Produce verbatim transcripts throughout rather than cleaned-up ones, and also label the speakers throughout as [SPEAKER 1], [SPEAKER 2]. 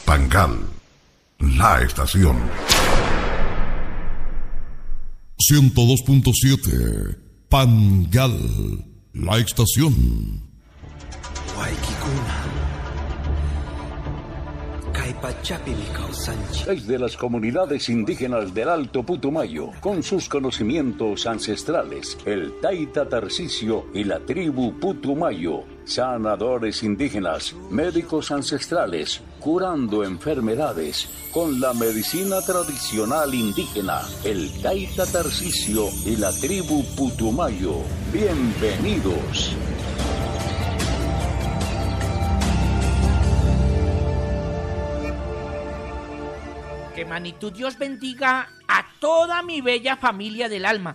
[SPEAKER 1] Pangal, la estación. ciento dos punto siete, Pangal, la estación.
[SPEAKER 2] Seis de las comunidades indígenas del Alto Putumayo, con sus conocimientos ancestrales, el Taita Tarcisio y la tribu Putumayo, sanadores indígenas, médicos ancestrales, curando enfermedades con la medicina tradicional indígena, el Taita Tarcisio y la tribu Putumayo. Bienvenidos.
[SPEAKER 3] Que Manitou Dios bendiga a toda mi bella familia del alma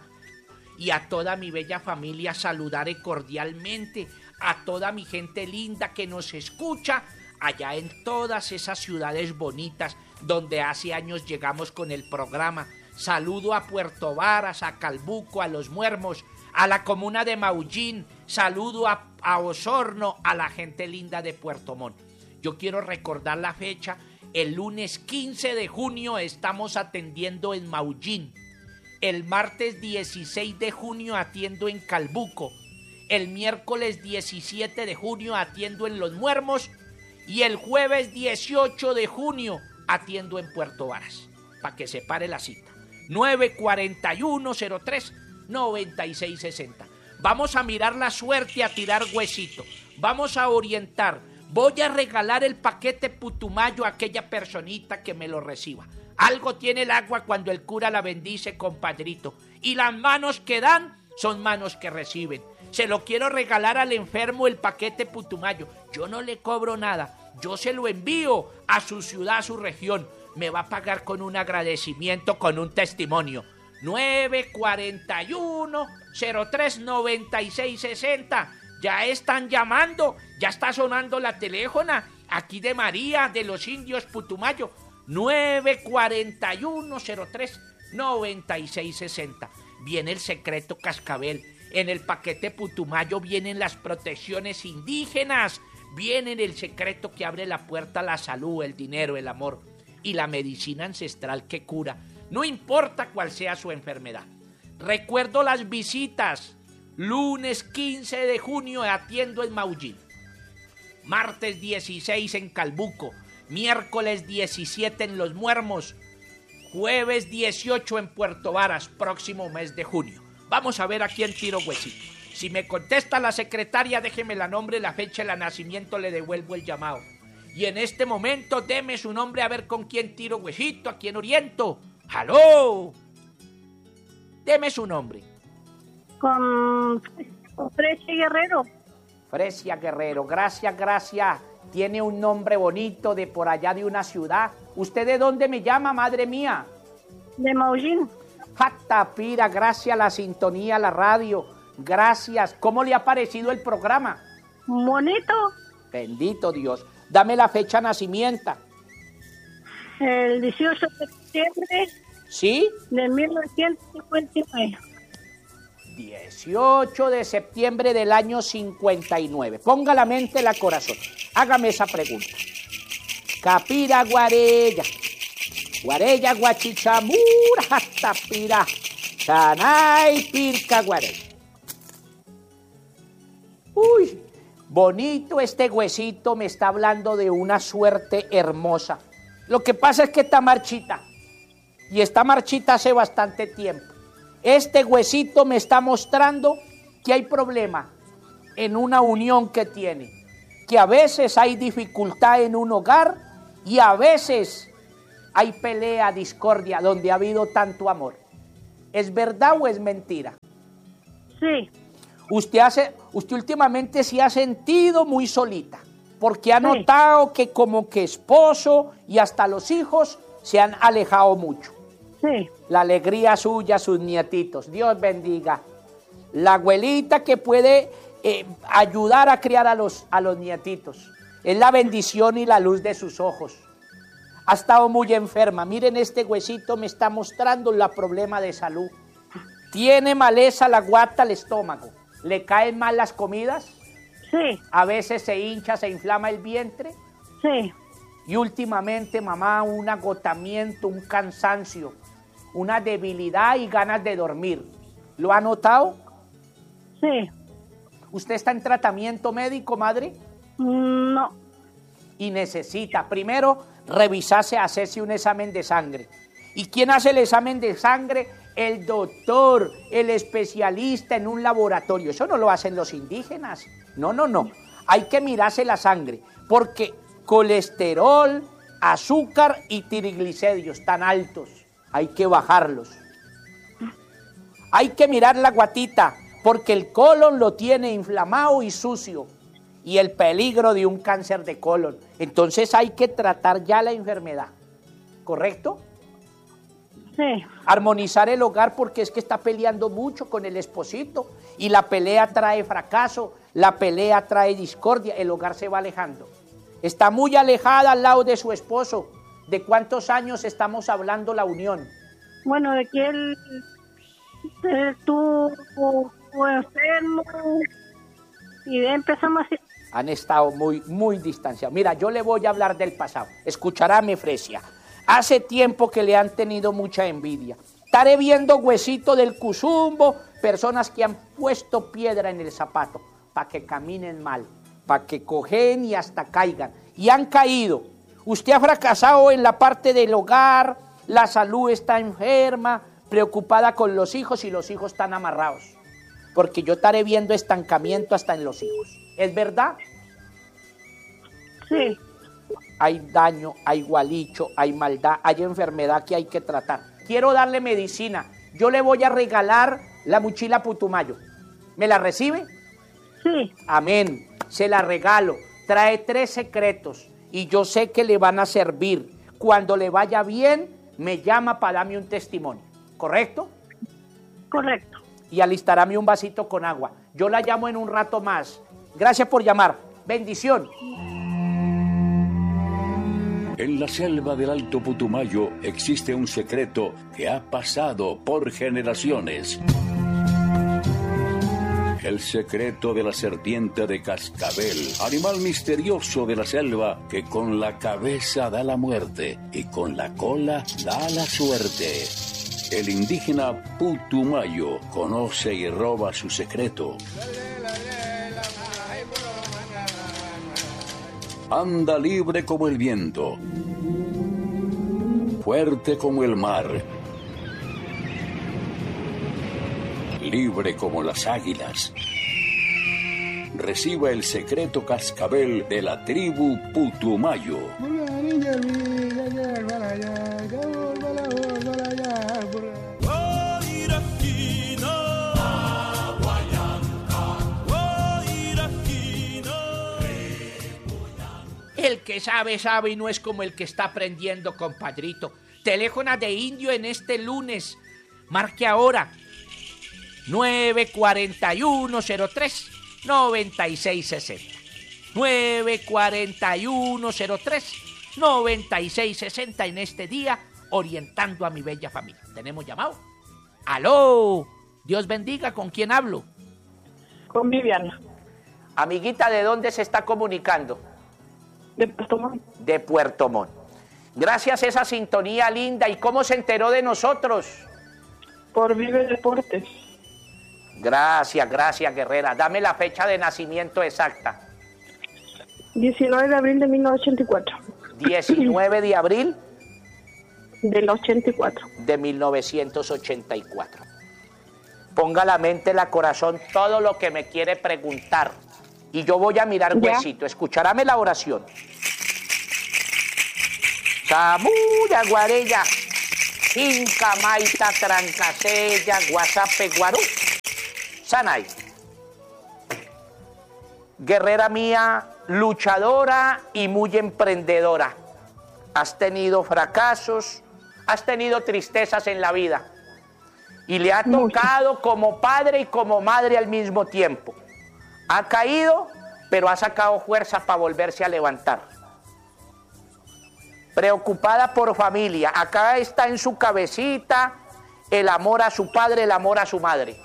[SPEAKER 3] y a toda mi bella familia saludaré cordialmente a toda mi gente linda que nos escucha allá en todas esas ciudades bonitas donde hace años llegamos con el programa. Saludo a Puerto Varas, a Calbuco, a Los Muermos, a la comuna de Maullín, saludo a, a Osorno, a la gente linda de Puerto Montt. Yo quiero recordar la fecha. El lunes quince de junio estamos atendiendo en Maullín. El martes dieciséis de junio atiendo en Calbuco. El miércoles diecisiete de junio atiendo en Los Muermos. Y el jueves dieciocho de junio atiendo en Puerto Varas. Para que se pare la cita. nueve cuatro uno cero tres nueve seis seis cero. Vamos a mirar la suerte, a tirar huesito. Vamos a orientar. Voy a regalar el paquete Putumayo a aquella personita que me lo reciba. Algo tiene el agua cuando el cura la bendice, compadrito. Y las manos que dan son manos que reciben. Se lo quiero regalar al enfermo el paquete Putumayo. Yo no le cobro nada. Yo se lo envío a su ciudad, a su región. Me va a pagar con un agradecimiento, con un testimonio. nueve cuatro uno cero tres nueve seis seis cero. Ya están llamando, ya está sonando la teléfona, aquí de María, de los indios Putumayo, nueve cuatro uno cero tres nueve seis seis cero. Viene el secreto cascabel, en el paquete Putumayo vienen las protecciones indígenas, viene el secreto que abre la puerta a la salud, el dinero, el amor y la medicina ancestral que cura, no importa cuál sea su enfermedad. Recuerdo las visitas. Lunes quince de junio atiendo en Maullín, martes dieciséis en Calbuco, miércoles diecisiete en Los Muermos, jueves dieciocho en Puerto Varas, próximo mes de junio. Vamos a ver a quién tiro huesito. Si me contesta la secretaria, déjeme la nombre, la fecha de la nacimiento, le devuelvo el llamado. Y en este momento, deme su nombre a ver con quién tiro huesito, a quién oriento. ¡Aló! Deme su nombre.
[SPEAKER 4] Con, con Fresia Guerrero.
[SPEAKER 3] Fresia Guerrero, gracias, gracias. Tiene un nombre bonito de por allá de una ciudad. ¿Usted de dónde me llama, madre mía?
[SPEAKER 4] De Maullín.
[SPEAKER 3] Fatapira, gracias a la sintonía, a la radio. Gracias. ¿Cómo le ha parecido el programa?
[SPEAKER 4] Bonito.
[SPEAKER 3] Bendito Dios. Dame la fecha de nacimiento.
[SPEAKER 4] El dieciocho de septiembre.
[SPEAKER 3] ¿Sí?
[SPEAKER 4] De mil novecientos cincuenta y nueve.
[SPEAKER 3] dieciocho de septiembre del año cincuenta y nueve. Ponga la mente en la corazón. Hágame esa pregunta. Capira Guarella. Guarella Guachichamura Tapira. Sanay Pirca Guarella. Uy, bonito este huesito, me está hablando de una suerte hermosa. Lo que pasa es que está marchita. Y está marchita hace bastante tiempo. Este huesito me está mostrando que hay problema en una unión que tiene, que a veces hay dificultad en un hogar y a veces hay pelea, discordia, donde ha habido tanto amor. ¿Es verdad o es mentira?
[SPEAKER 4] Sí.
[SPEAKER 3] Usted, hace, usted últimamente se ha sentido muy solita, porque ha notado que como que esposo y hasta los hijos se han alejado mucho.
[SPEAKER 4] Sí.
[SPEAKER 3] La alegría suya, sus nietitos. Dios bendiga. La abuelita que puede eh, ayudar a criar a los, a los nietitos. Es la bendición y la luz de sus ojos. Ha estado muy enferma. Miren, este huesito me está mostrando el problema de salud. Tiene maleza la guata, el estómago. ¿Le caen mal las comidas?
[SPEAKER 4] Sí.
[SPEAKER 3] A veces se hincha, se inflama el vientre.
[SPEAKER 4] Sí.
[SPEAKER 3] Y últimamente, mamá, un agotamiento, un cansancio, una debilidad y ganas de dormir. ¿Lo ha notado?
[SPEAKER 4] Sí.
[SPEAKER 3] ¿Usted está en tratamiento médico, madre?
[SPEAKER 4] No.
[SPEAKER 3] Y necesita, primero, revisarse, hacerse un examen de sangre. ¿Y quién hace el examen de sangre? El doctor, el especialista en un laboratorio. Eso no lo hacen los indígenas. No, no, no. Hay que mirarse la sangre, porque colesterol, azúcar y triglicéridos están altos. Hay que bajarlos. Hay que mirar la guatita, porque el colon lo tiene inflamado y sucio. Y el peligro de un cáncer de colon. Entonces hay que tratar ya la enfermedad. ¿Correcto?
[SPEAKER 4] Sí.
[SPEAKER 3] Armonizar el hogar, porque es que está peleando mucho con el esposito. Y la pelea trae fracaso, la pelea trae discordia, el hogar se va alejando. Está muy alejada al lado de su esposo. ¿De cuántos años estamos hablando la unión?
[SPEAKER 4] Bueno, de que él eh, estuvo enfermo y de empezamos así.
[SPEAKER 3] Han estado muy, muy distanciados. Mira, yo le voy a hablar del pasado. Escucharame, Fresia. Hace tiempo que le han tenido mucha envidia. Estaré viendo huesito del Cuzumbo, personas que han puesto piedra en el zapato para que caminen mal, para que cogen y hasta caigan. Y han caído. Usted ha fracasado en la parte del hogar, la salud está enferma, preocupada con los hijos y los hijos están amarrados. Porque yo estaré viendo estancamiento hasta en los hijos. ¿Es verdad?
[SPEAKER 4] Sí.
[SPEAKER 3] Hay daño, hay gualicho, hay maldad, hay enfermedad que hay que tratar. Quiero darle medicina. Yo le voy a regalar la mochila Putumayo. ¿Me la recibe?
[SPEAKER 4] Sí.
[SPEAKER 3] Amén. Se la regalo. Trae tres secretos y yo sé que le van a servir. Cuando le vaya bien, me llama para darme un testimonio. ¿Correcto?
[SPEAKER 4] Correcto.
[SPEAKER 3] Y alistarame un vasito con agua. Yo la llamo en un rato más. Gracias por llamar. Bendición.
[SPEAKER 2] En la selva del Alto Putumayo existe un secreto que ha pasado por generaciones. El secreto de la serpiente de cascabel, animal misterioso de la selva que con la cabeza da la muerte y con la cola da la suerte. El indígena Putumayo conoce y roba su secreto. Anda libre como el viento, fuerte como el mar, libre como las águilas. Reciba el secreto cascabel de la tribu Putumayo.
[SPEAKER 3] El que sabe, sabe y no es como el que está aprendiendo, compadrito. Teléfono de indio en este lunes. Marque ahora. nueve cuatro uno cero tres nueve seis seis cero. nueve cuatro uno cero tres nueve seis seis cero en este día, orientando a mi bella familia. ¿Tenemos llamado? ¡Aló! Dios bendiga, ¿con quién hablo?
[SPEAKER 4] Con Viviana.
[SPEAKER 3] Amiguita, ¿de dónde se está comunicando?
[SPEAKER 4] De Puerto Montt.
[SPEAKER 3] De Puerto Montt. Gracias a esa sintonía linda. ¿Y cómo se enteró de nosotros?
[SPEAKER 4] Por Vive Deportes.
[SPEAKER 3] Gracias, gracias, guerrera. Dame la fecha de nacimiento exacta.
[SPEAKER 4] diecinueve de abril de mil novecientos ochenta y cuatro.
[SPEAKER 3] diecinueve de abril
[SPEAKER 4] Del ochenta y cuatro.
[SPEAKER 3] de mil novecientos ochenta y cuatro. Ponga la mente, la corazón, todo lo que me quiere preguntar. Y yo voy a mirar
[SPEAKER 4] ¿Ya?
[SPEAKER 3] huesito. Escucharame la oración. Samuya, Guarella, Inca, Maita, Trancasella, Guasape, Guarú, Sanay. Guerrera mía, luchadora y muy emprendedora. Has tenido fracasos, has tenido tristezas en la vida. Y le ha tocado como padre y como madre al mismo tiempo. Ha caído, pero ha sacado fuerza para volverse a levantar. Preocupada por familia. Acá está en su cabecita el amor a su padre, el amor a su madre.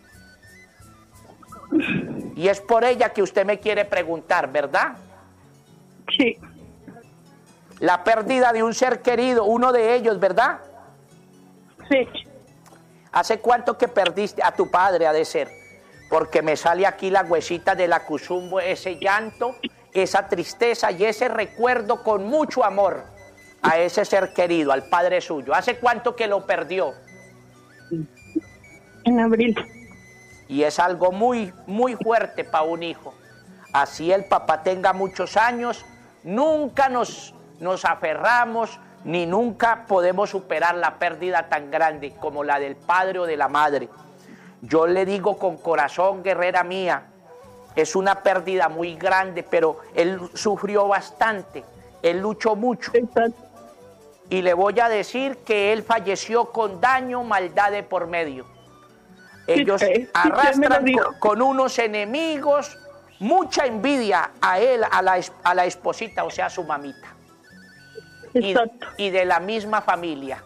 [SPEAKER 3] Y es por ella que usted me quiere preguntar, ¿verdad?
[SPEAKER 4] Sí.
[SPEAKER 3] La pérdida de un ser querido, uno de ellos, ¿verdad?
[SPEAKER 4] Sí.
[SPEAKER 3] ¿Hace cuánto que perdiste a tu padre, ha de ser? Porque me sale aquí la huesita de la Cuzumbo, ese llanto, esa tristeza y ese recuerdo con mucho amor a ese ser querido, al padre suyo. ¿Hace cuánto que lo perdió?
[SPEAKER 4] En abril.
[SPEAKER 3] Y es algo muy, muy fuerte para un hijo. Así el papá tenga muchos años, nunca nos, nos aferramos, ni nunca podemos superar la pérdida tan grande como la del padre o de la madre. Yo le digo con corazón, guerrera mía, es una pérdida muy grande, pero él sufrió bastante, él luchó mucho.
[SPEAKER 4] Exacto.
[SPEAKER 3] Y le voy a decir que él falleció con daño, maldad de por medio. Ellos
[SPEAKER 4] Sí, sí,
[SPEAKER 3] arrastran
[SPEAKER 4] sí,
[SPEAKER 3] con, con unos enemigos, mucha envidia a él, a la, a la esposita, o sea, a su mamita. Y, y de la misma familia.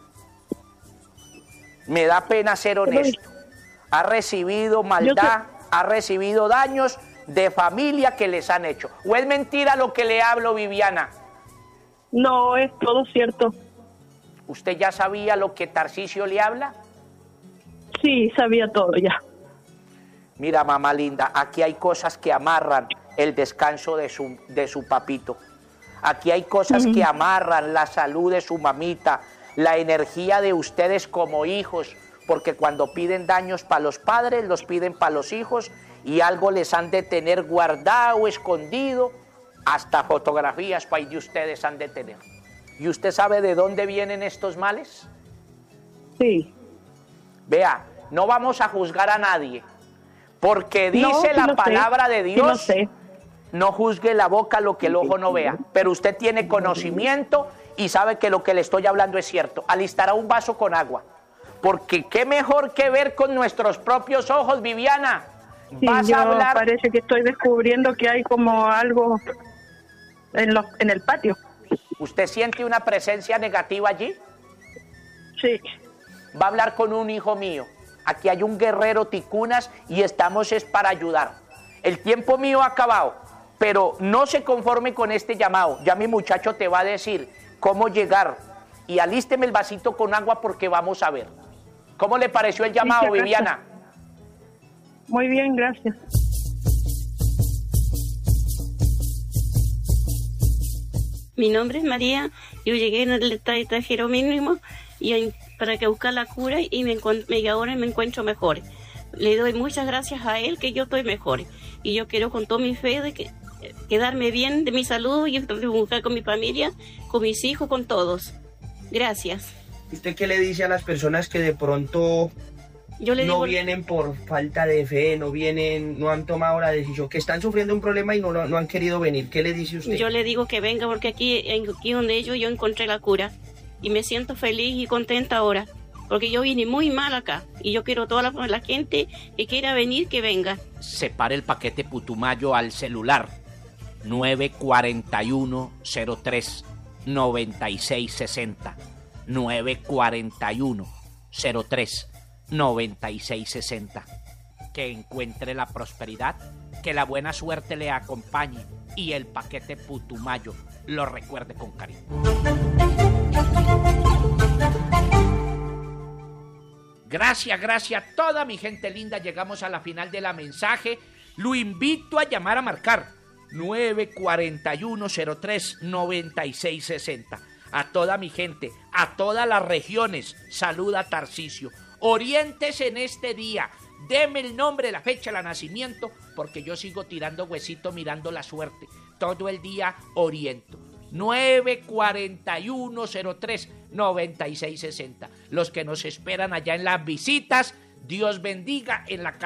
[SPEAKER 3] Me da pena ser honesto. Ha recibido maldad, ha recibido daños de familia que les han hecho. ¿O es mentira lo que le hablo, Viviana?
[SPEAKER 4] No, es todo cierto.
[SPEAKER 3] ¿Usted ya sabía lo que Tarcisio le habla?
[SPEAKER 4] Sí, sabía todo ya.
[SPEAKER 3] Mira, mamá linda, aquí hay cosas que amarran el descanso de su, de su papito. Aquí hay cosas uh-huh. que amarran la salud de su mamita, la energía de ustedes como hijos, porque cuando piden daños para los padres, los piden para los hijos y algo les han de tener guardado, escondido, hasta fotografías para ahí de ustedes han de tener. ¿Y usted sabe de dónde vienen estos males?
[SPEAKER 4] Sí.
[SPEAKER 3] Vea, no vamos a juzgar a nadie, porque dice
[SPEAKER 4] no, sí
[SPEAKER 3] la palabra
[SPEAKER 4] sé.
[SPEAKER 3] de Dios,
[SPEAKER 4] sí sé.
[SPEAKER 3] No juzgue la boca lo que el ojo no vea, pero usted tiene conocimiento y sabe que lo que le estoy hablando es cierto. Alistará un vaso con agua, porque qué mejor que ver con nuestros propios ojos, Viviana.
[SPEAKER 4] Sí,
[SPEAKER 3] Vas
[SPEAKER 4] yo
[SPEAKER 3] a hablar...
[SPEAKER 4] parece que estoy descubriendo que hay como algo en, los, en el patio.
[SPEAKER 3] ¿Usted siente una presencia negativa allí?
[SPEAKER 4] Sí.
[SPEAKER 3] Va a hablar con un hijo mío. Aquí hay un guerrero ticunas y estamos es para ayudar. El tiempo mío ha acabado, pero no se conforme con este llamado. Ya mi muchacho te va a decir cómo llegar y alísteme el vasito con agua porque vamos a ver. ¿Cómo le pareció el llamado, sí, Viviana?
[SPEAKER 4] Muy bien, gracias.
[SPEAKER 5] Mi nombre es María, yo llegué en el extranjero mínimo y para que buscar la cura y, me, y ahora me encuentro mejor. Le doy muchas gracias a él que yo estoy mejor y yo quiero con toda mi fe de que, quedarme bien de mi salud y buscar con mi familia, con mis hijos, con todos. Gracias.
[SPEAKER 6] ¿Usted qué le dice a las personas que de pronto yo le no digo, vienen por falta de fe, no vienen, no han tomado la decisión, que están sufriendo un problema y no, no, no han querido venir? ¿Qué le dice usted?
[SPEAKER 5] Yo le digo que venga porque aquí, aquí donde yo, yo encontré la cura y me siento feliz y contenta ahora. Porque yo vine muy mal acá y yo quiero toda la, la gente que quiera venir, que venga.
[SPEAKER 3] Separe el paquete Putumayo al celular nueve cuatro uno cero tres nueve seis seis cero nueve cuatro uno cero tres nueve seis seis cero. Que encuentre la prosperidad, que la buena suerte le acompañe y el paquete Putumayo lo recuerde con cariño. Gracias, gracias a toda mi gente linda. Llegamos a la final de la mensaje. Lo invito a llamar a marcar nueve cuatro uno cero tres nueve seis seis cero. A toda mi gente, a todas las regiones, saluda Tarcisio. Oriéntese en este día. Deme el nombre, la fecha, el nacimiento, porque yo sigo tirando huesito mirando la suerte. Todo el día oriento. nueve cuatro uno cero tres nueve seis seis cero. Los que nos esperan allá en las visitas, Dios bendiga en la casa.